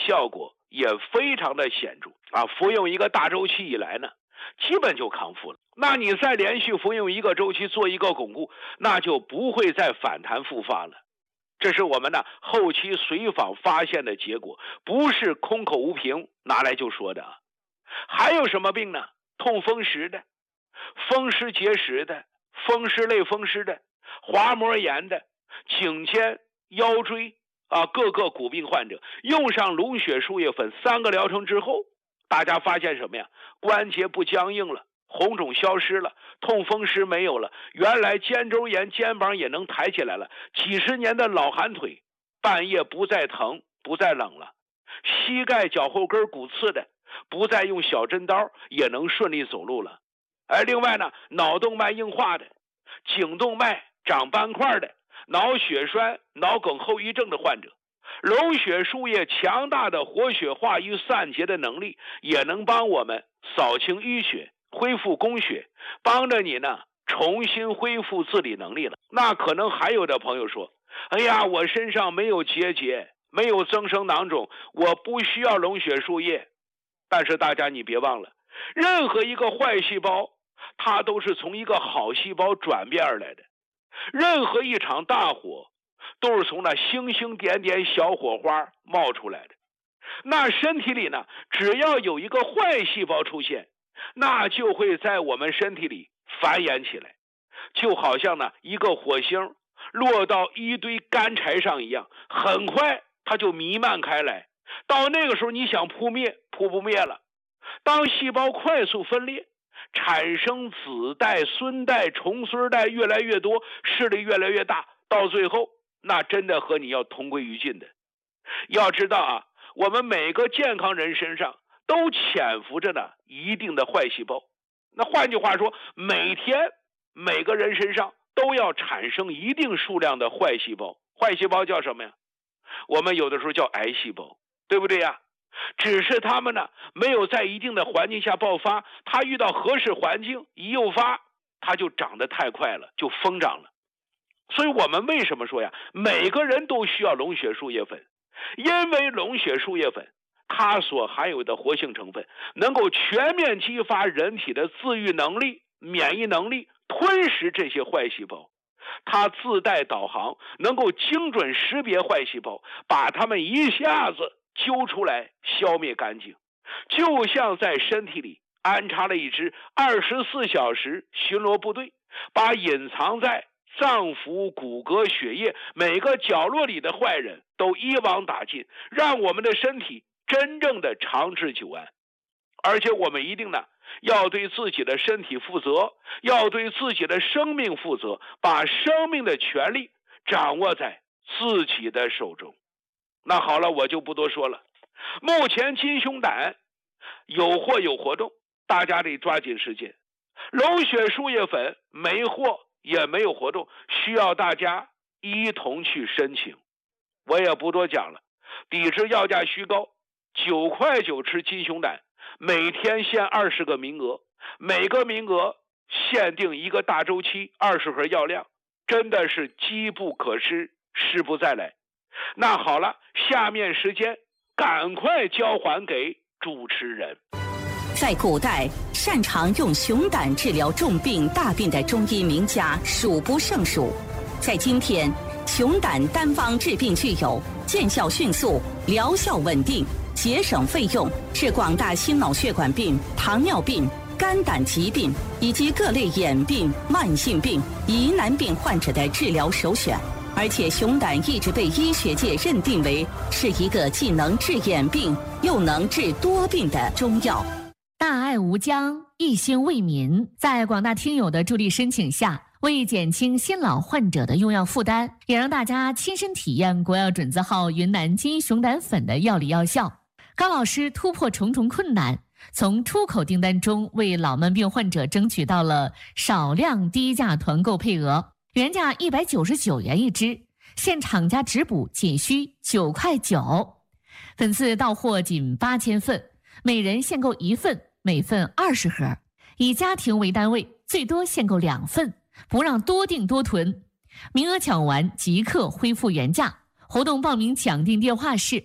效果也非常的显著啊！服用一个大周期以来呢，基本就康复了。那你再连续服用一个周期做一个巩固，那就不会再反弹复发了。这是我们呢后期随访发现的结果，不是空口无凭拿来就说的。还有什么病呢？痛风湿的、风湿结石的、风湿类风湿的、滑膜炎的、颈肩、腰椎各个骨病患者用上龙血树叶粉3个疗程之后，大家发现什么呀？关节不僵硬了，红肿消失了，痛风湿没有了，原来肩周炎肩膀也能抬起来了，几十年的老寒腿半夜不再疼不再冷了，膝盖脚后跟骨刺的不再用小针刀也能顺利走路了。另外呢，脑动脉硬化的、颈动脉长斑块的、脑血栓、脑梗后遗症的患者，龙血树叶强大的活血化瘀散结的能力，也能帮我们扫清淤血，恢复供血，帮着你呢重新恢复自理能力了。那可能还有的朋友说，哎呀，我身上没有结节，没有增生囊肿，我不需要龙血树叶。但是大家你别忘了，任何一个坏细胞它都是从一个好细胞转变而来的，任何一场大火都是从那星星点点小火花冒出来的。那身体里呢，只要有一个坏细胞出现，那就会在我们身体里繁衍起来，就好像呢一个火星落到一堆干柴上一样，很快它就弥漫开来，到那个时候你想扑灭扑不灭了。当细胞快速分裂，产生子代、孙代、重孙代越来越多，势力越来越大，到最后那真的和你要同归于尽的。要知道啊，我们每个健康人身上都潜伏着呢一定的坏细胞。那换句话说，每天每个人身上都要产生一定数量的坏细胞。坏细胞叫什么呀？我们有的时候叫癌细胞，对不对呀？只是他们呢没有在一定的环境下爆发，它遇到合适环境一诱发，它就长得太快了，就疯长了。所以我们为什么说呀，每个人都需要龙血树叶粉？因为龙血树叶粉它所含有的活性成分能够全面激发人体的自愈能力、免疫能力，吞噬这些坏细胞。它自带导航，能够精准识别坏细胞，把它们一下子揪出来消灭干净，就像在身体里安插了一支24小时巡逻部队，把隐藏在脏腑、骨骼、血液每个角落里的坏人都一网打尽，让我们的身体真正的长治久安。而且我们一定呢要对自己的身体负责，要对自己的生命负责，把生命的权利掌握在自己的手中。那好了，我就不多说了。目前金熊胆有货有活动，大家得抓紧时间。龙血树叶粉没货也没有活动，需要大家一同去申请。我也不多讲了，抵制要价虚高，9块9吃金熊胆，每天限20个名额，每个名额限定一个大周期20盒药量，真的是机不可失，失不再来。那好了，下面时间赶快交还给主持人。 在古代，擅长用熊胆治疗重病大病的中医名家数不胜数。在今天，熊胆单方治病具有见效迅速、疗效稳定、节省费用，是广大心脑血管病、糖尿病、肝胆疾病以及各类眼病、慢性病、疑难病患者的治疗首选。而且熊胆一直被医学界认定为是一个既能治眼病又能治多病的中药。 大爱无疆，一心为民，在广大听友的助力申请下，为减轻新老患者的用药负担，也让大家亲身体验国药准字号云南金熊胆粉的药理药效。高老师突破重重困难，从出口订单中为老慢病患者争取到了少量低价团购配额，原价199元一支，现厂家直补仅需9块9，本次到货仅8000份，每人限购1份，每份20盒，以家庭为单位，最多限购2份，不让多订多囤，名额抢完即刻恢复原价， 活动报名抢订电话是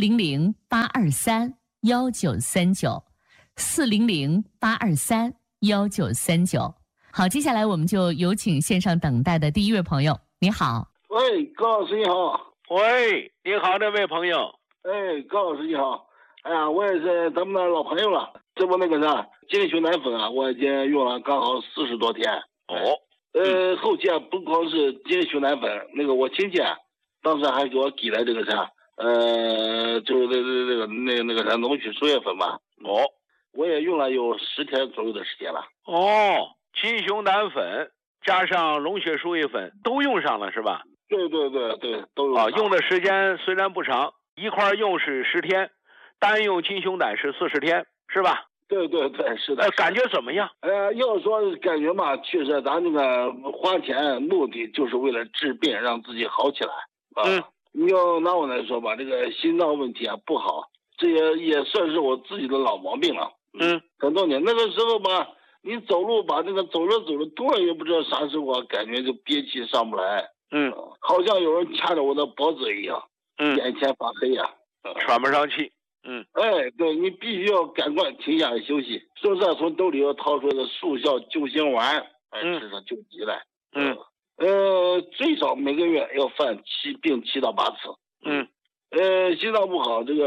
400-823-1939，400-823-1939。好，接下来我们就有请线上等待的第一位朋友。你好。 喂，高老师你好。 喂，你好，这位朋友。 哎，高老师你好。哎呀，我也是咱们的老朋友了。这不那个啥，精血奶粉啊，我已经用了刚好40多天。 哦。 后期啊，不光是精血奶粉，那个我亲戚啊，当时还给我给了这个啥，就是那个啥农血输液粉嘛。 哦。 我也用了有10天左右的时间了。 哦，金熊胆粉加上龙血输液粉都用上了是吧？ 对，都用上。 用的时间虽然不长，一块用是10天，单用金熊胆是40天，是吧？ 对，是的。 感觉怎么样？ 要说感觉嘛，确实咱那个花钱目的就是为了治病，让自己好起来啊。你要拿我来说吧，这个心脏问题啊不好，这也算是我自己的老毛病了。很多年那个时候吧，你走路吧，那个走着突然也不知道啥时候感觉就憋气上不来。好像有人掐着我的脖子一样。眼前发黑呀。 喘不上气。 对，你必须要赶快停下来休息，是不是？从兜里要掏出的速效救心丸，吃上救急来。最少每个月要犯病7到8次。心脏不好，这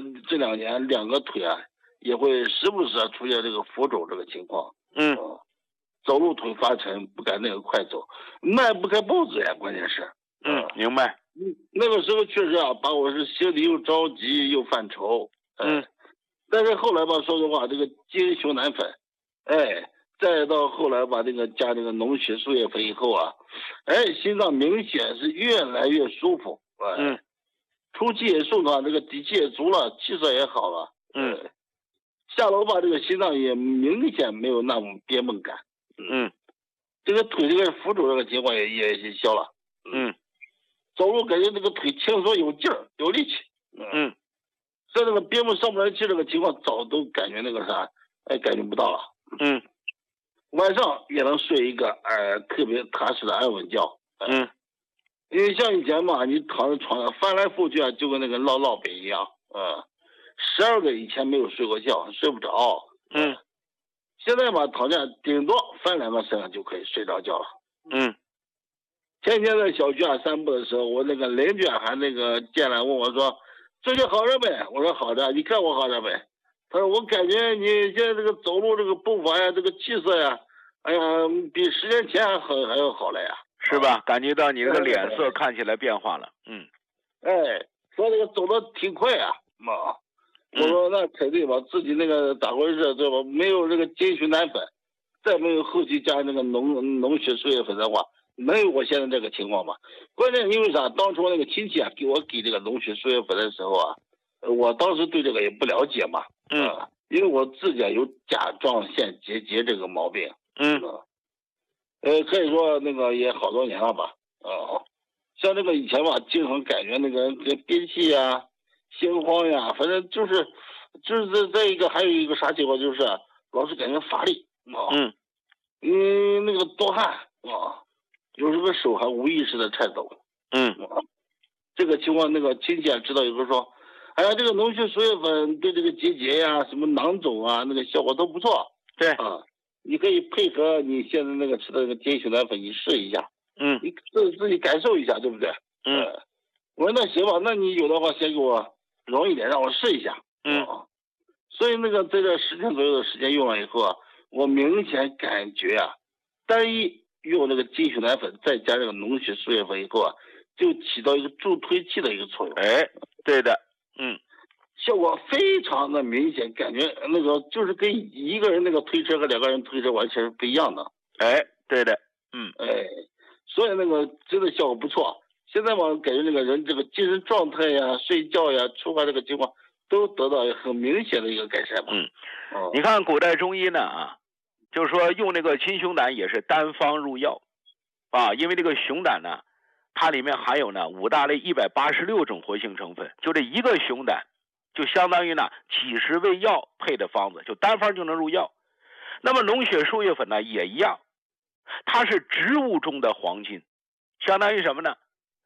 2年2个腿啊也会时不时出现这个浮肿这个情况。走路腿发沉，不敢那个快走，迈不开步子呀，关键是。 明白。 那个时候确实啊，把我是心里又着急又犯愁。但是后来吧，说实话，这个精血奶粉，再到后来把这个加这个农血输液粉以后啊，心脏明显是越来越舒服。出气也顺畅，这个底气也足了，气色也好了。下楼吧，这个心脏也明显没有那种憋闷感。这个腿这个浮肿这个情况也消了。走路感觉这个腿轻松有劲儿有力气。在这个憋闷上不来气这个情况早都感觉那个啥，感觉不到了。晚上也能睡一个特别踏实的安稳觉。因为像以前嘛，你躺在床上翻来覆去啊，就跟那个烙饼一样。12个以前没有睡过觉，睡不着。现在嘛，躺下顶多翻2个身上就可以睡着觉了。天天在小区散步的时候，我那个邻居还那个进来问我说：“最近好着没？”我说：“好着，你看我好着没？”他说：“我感觉你现在这个走路这个步伐呀，这个气色呀，哎呀，比10年前还要好了呀。” 是吧？感觉到你这个脸色看起来变化了。 说这个走的挺快啊。我说那肯定吧，自己那个咋回事对吧？没有这个精血奶粉，再没有后期加那个农血输液粉的话，没有我现在这个情况吧。关键因为啥？当初那个亲戚啊给这个农血输液粉的时候啊，我当时对这个也不了解嘛。因为我自己有甲状腺结节这个毛病。可以说那个也好多年了吧。像这个以前吧，经常感觉那个憋气呀、心慌呀，反正就是再一个还有一个啥情况，就是老是感觉乏力。那个多汗有时候手还无意识的颤抖。这个情况那个亲戚知道以后说：“哎呀，这个农血输液粉对这个结节呀、什么囊肿啊，那个效果都不错。” 对。 你可以配合你现在那个吃的那个精血奶粉，你试一下。你自己感受一下，对不对？我说那行吧，那你有的话先给我容易点，让我试一下。所以那个在这10天左右的时间用了以后啊，我明显感觉啊，单一用那个精血奶粉再加这个农血输液粉以后啊，就起到一个助推器的一个作用。 对的。 效果非常的明显，感觉那个就是跟一个人那个推车和2个人推车完全是不一样的。 对的。 所以那个真的效果不错。现在嘛，感觉那个人这个精神状态呀、睡觉呀、出发这个情况都得到很明显的一个改善吧。 你看古代中医呢就是说用那个金熊胆也是单方入药因为这个熊胆呢，它里面含有呢5大类186种活性成分，就这一个熊胆就相当于呢几十味药配的方子，就单方就能入药。那么农血输液粉呢也一样，它是植物中的黄金，相当于什么呢？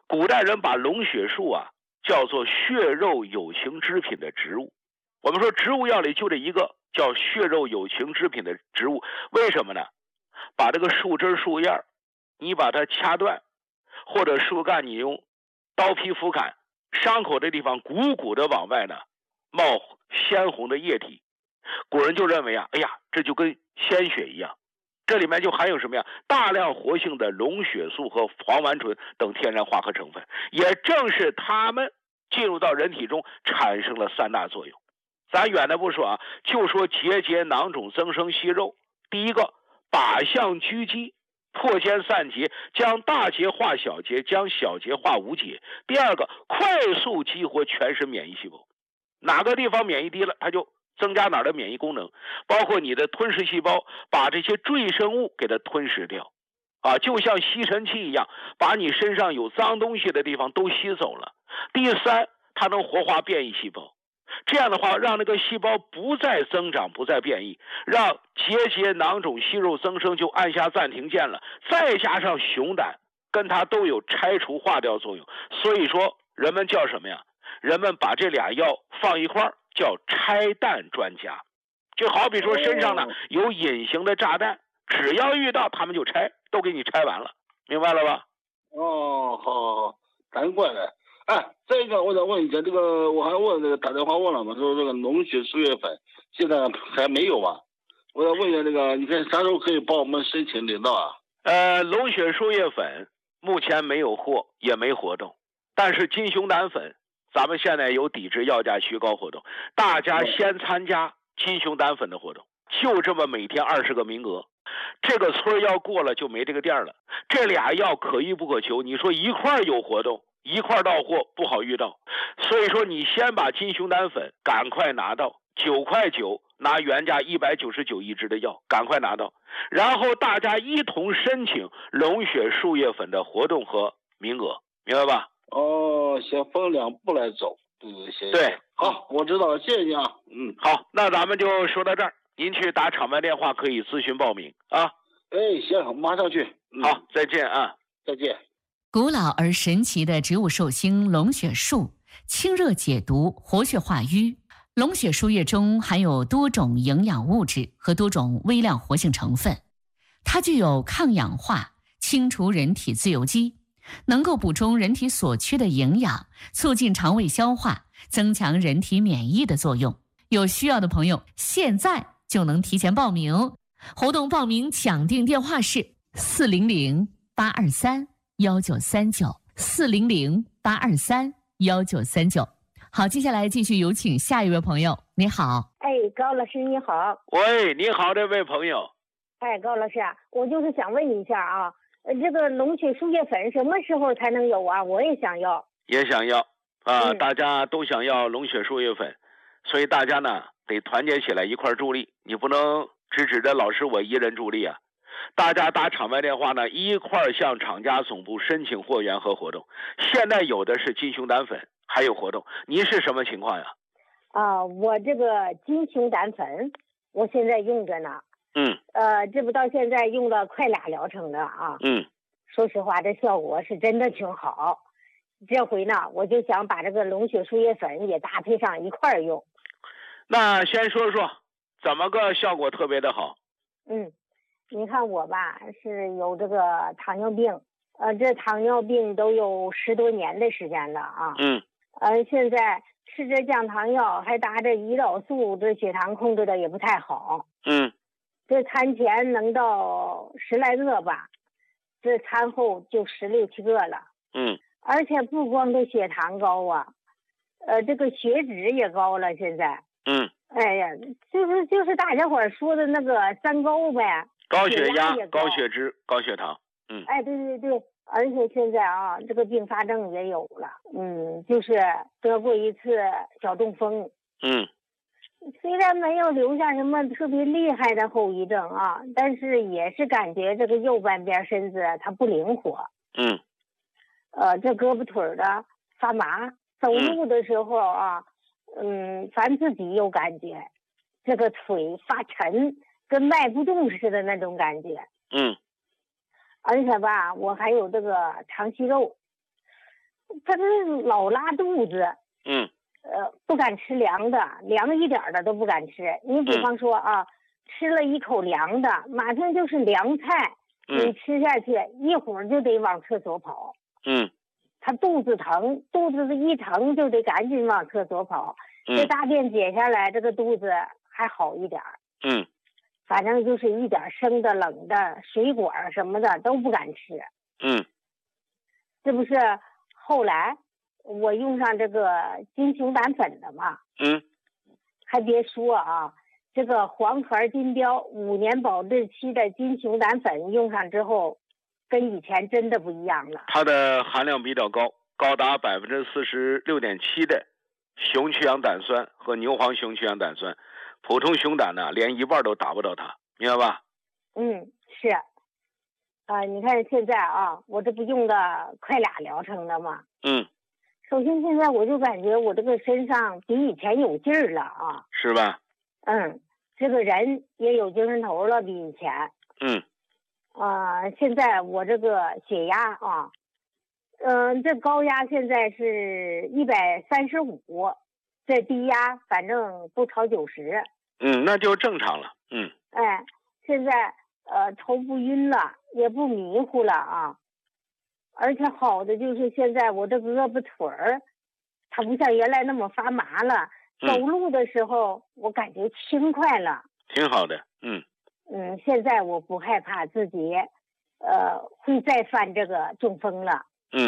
古代人把龙血树啊叫做血肉有情之品的植物。我们说植物药里就这一个叫血肉有情之品的植物，为什么呢？把这个树枝树叶你把它掐断，或者树干你用刀劈斧砍，伤口的地方鼓鼓的往外呢冒鲜红的液体，古人就认为啊，哎呀，这就跟鲜血一样，这里面就含有什么呀？大量活性的龙血素和黄烷醇等天然化合成分，也正是它们进入到人体中产生了3大作用。咱远的不说啊，就说结节囊肿增生息肉。第一个，靶向狙击，破坚散结，将大结化小结，将小结化无结。第二个，快速激活全身免疫细胞，哪个地方免疫低了，它就增加哪儿的免疫功能，包括你的吞噬细胞，把这些赘生物给它吞噬掉啊，就像吸尘器一样，把你身上有脏东西的地方都吸走了。第三，它能活化变异细胞，这样的话让那个细胞不再增长，不再变异，让结节囊肿息肉增生就按下暂停键了。再加上熊胆跟它都有拆除化掉作用，所以说人们叫什么呀？人们把这俩药放一块儿叫拆弹专家。就好比说身上呢有隐形的炸弹，只要遇到他们就拆，都给你拆完了，明白了吧？ 哦，好，难怪了。哎，再一个，我再问一下，这个我还问这个打电话问了嘛，说这个龙血输液粉现在还没有吧？我要问一下这个，你看啥时候可以帮我们申请领到啊？ 龙血输液粉目前没有货，也没活动，但是金熊胆粉咱们现在有抵制药价虚高活动，大家先参加金熊胆粉的活动，就这么每天20个名额，这个村要过了就没这个店了。这俩药可遇不可求，你说一块有活动一块到货不好遇到，所以说你先把金熊胆粉赶快拿到，9块9拿原价199一支的药，赶快拿到，然后大家一同申请龙血输液粉的活动和名额，明白吧？ 哦，先分2步来走。 对， 好，我知道了，谢谢你啊。 好，那咱们就说到这儿，您去打场外电话可以咨询报名啊。 哎，行，马上去。 好，再见啊。 再见。 古老而神奇的植物寿星龙血树，清热解毒，活血化瘀。龙血输液中含有多种营养物质和多种微量活性成分，它具有抗氧化、清除人体自由基，能够补充人体所缺的营养，促进肠胃消化，增强人体免疫的作用。有需要的朋友现在就能提前报名。活动报名抢订电话是400-823-1939，400-823-1939。好，接下来继续有请下一位朋友。你好。 哎，高老师你好。 喂，你好，这位朋友。 哎，高老师，我就是想问一下啊，这个龙血输液粉什么时候才能有啊？我也想要。 也想要啊，大家都想要龙血输液粉，所以大家呢得团结起来一块助力，你不能只指着老师我一人助力啊。大家打场外电话呢，一块向厂家总部申请货源和活动。现在有的是金熊胆粉，还有活动。您是什么情况呀？ 我这个金熊胆粉，我现在用着呢。这不到现在用了快2疗程了啊。说实话，这效果是真的挺好。这回呢，我就想把这个龙血输液粉也搭配上一块用。 那先说说怎么个效果特别的好？ 你看我吧，是有这个糖尿病，这糖尿病都有10多年的时间了啊。现在吃着降糖药，还打着胰岛素，这血糖控制的也不太好。这餐前能到10来个吧，这餐后就16、17个了。而且不光这血糖高啊，这个血脂也高了现在。哎呀，就是大家伙说的那个3高呗。 高血压、高血脂、高血糖。 哎，对，而且现在啊，这个并发症也有了。就是得过一次小中风。虽然没有留下什么特别厉害的后遗症啊，但是也是感觉这个右半边身子它不灵活。这胳膊腿的发麻，走路的时候啊，咱自己有感觉，这个腿发沉，跟迈不动似的那种感觉。而且吧，我还有这个肠息肉， 他这老拉肚子。不敢吃凉的，凉一点的都不敢吃。你比方说啊，吃了一口凉的，马上就是凉菜，你吃下去一会儿就得往厕所跑。他肚子疼，肚子一疼就得赶紧往厕所跑。这大便解下来，这个肚子还好一点。反正就是一点生的、冷的、水果什么的都不敢吃。这不是后来我用上这个金熊胆粉的嘛？还别说啊，这个黄牌金标5年保质期的金熊胆粉用上之后，跟以前真的不一样了。 它的含量比较高，高达46.7%的熊曲氧胆酸和牛黄熊曲氧胆酸，普通熊胆呢连一半都达不到它，明白吧？ 是。你看现在啊，我这不用的快2疗程了吗？首先现在我就感觉我这个身上比以前有劲儿了啊。 是吧？ 这个人也有精神头了，比以前。现在我这个血压啊，这高压现在是135，这低压反正不超90。 那就正常了。 现在头不晕了，也不迷糊了啊。而且好的就是现在我这胳膊腿儿，它不像原来那么发麻了。走路的时候我感觉轻快了， 挺好的。 现在我不害怕自己会再犯这个中风了。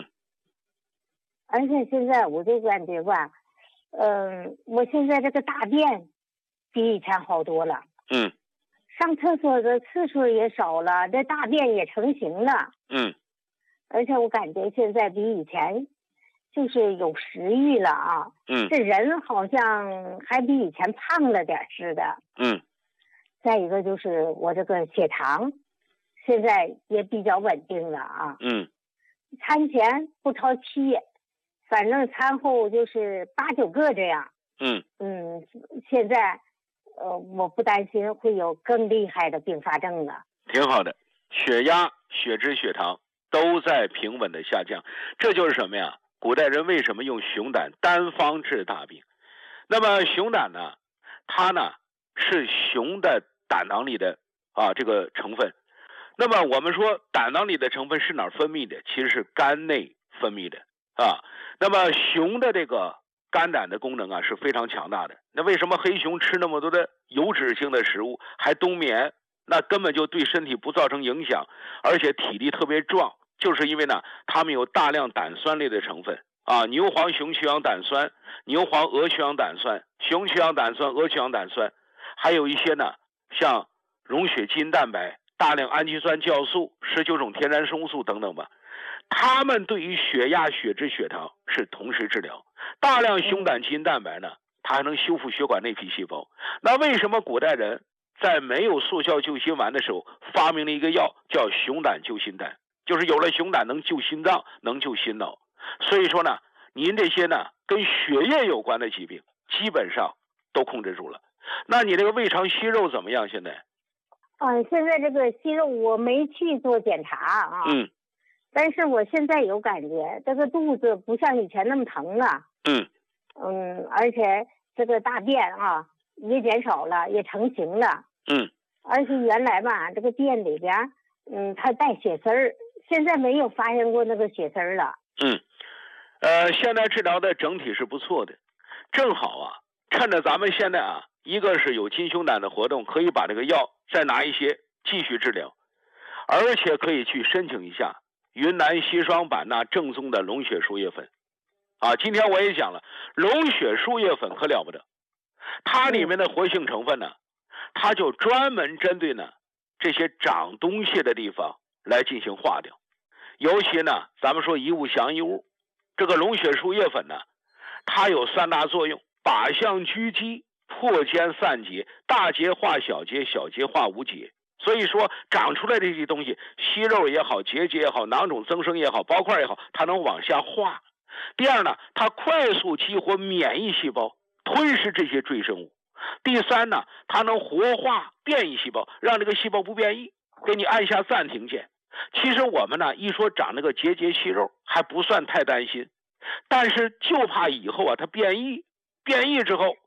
而且现在我就感觉吧，我现在这个大便比以前好多了。上厕所的次数也少了，这大便也成型了。而且我感觉现在比以前就是有食欲了啊。这人好像还比以前胖了点似的。再一个就是我这个血糖现在也比较稳定了啊。餐前不超7，反正餐后就是8、9个这样。现在我不担心会有更厉害的并发症了。 挺好的，血压、血脂、血糖都在平稳的下降，这就是什么呀？古代人为什么用熊胆单方治大病？那么熊胆呢，它呢是熊的胆囊里的这个成分。那么我们说胆囊里的成分是哪儿分泌的？其实是肝内分泌的啊。那么熊的这个肝胆的功能啊是非常强大的。那为什么黑熊吃那么多的油脂性的食物还冬眠？那根本就对身体不造成影响，而且体力特别壮，就是因为呢，它们有大量胆酸类的成分啊，牛黄熊曲氧胆酸、牛黄鹅曲氧胆酸、熊曲氧胆酸、鹅曲氧胆酸，还有一些呢，像溶血基因蛋白、大量氨基酸酵素、19种天然生物素等等吧。它们对于血压、血脂、血糖是同时治疗。大量熊胆基因蛋白呢，它还能修复血管内皮细胞。那为什么古代人在没有速效救心丸的时候发明了一个药叫熊胆救心丹？就是有了熊胆能救心脏，能救心脑。所以说呢，您这些呢跟血液有关的疾病基本上都控制住了。那你这个胃肠息肉怎么样现在？ 现在这个息肉我没去做检查啊。但是我现在有感觉，这个肚子不像以前那么疼了。而且这个大便啊也减少了，也成型了。而且原来吧，这个便里边，它带血丝儿，现在没有发现过那个血丝儿了。 现在治疗的整体是不错的，正好啊，趁着咱们现在啊，一个是有金熊胆的活动，可以把这个药再拿一些继续治疗，而且可以去申请一下云南西双版纳正宗的龙血输液粉。今天我也讲了，龙血输液粉可了不得，它里面的活性成分呢，它就专门针对呢这些长东西的地方来进行化掉。尤其呢，咱们说一物降一物，这个龙血输液粉呢，它有3大作用：靶向狙击、破坚散结、大结化小结、小结化无结。所以说长出来的这些东西，息肉也好，结节也好，囊肿增生也好，包块也好，它能往下化。第二呢，它快速激活免疫细胞，吞噬这些赘生物。第三呢，它能活化变异细胞，让这个细胞不变异，给你按下暂停键。其实我们呢一说长那个结节息肉还不算太担心， 但是就怕以后啊它变异，变异之后